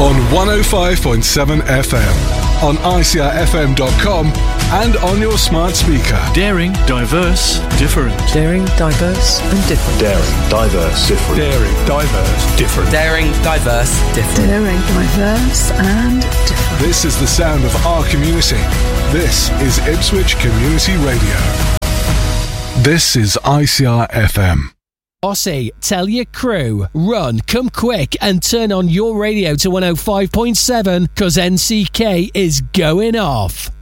on 105.7 FM, on ICRFM.com, and on your smart speaker. Daring, diverse, different. Daring, diverse, and different. Daring, diverse, different. Daring, diverse, different. Daring, diverse, different. Daring, diverse, and different. This is the sound of our community. This is Ipswich Community Radio. This is ICR FM. Aussie, tell your crew, run, come quick and turn on your radio to 105.7 because NCK is going off.